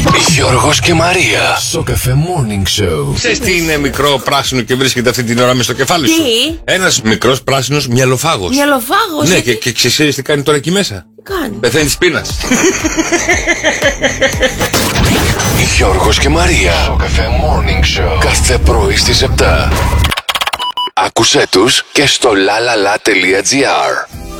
Γιώργος και Μαρία. Σοκαφέ Morning Show. Ξέρεις τι είναι μικρό πράσινο και βρίσκεται αυτή την ώρα μες στο κεφάλι σου? Τι? Ένας μικρός πράσινος μυαλοφάγος. Μυαλοφάγος. Ναι, και ξέρεις τι κάνει τώρα εκεί μέσα? Τι κάνει? Πεθαίνει της πείνας. Γιώργος και Μαρία. Σοκαφέ Morning Show. Κάθε πρωί στις 7. Άκουσέ τους και στο lalala.gr.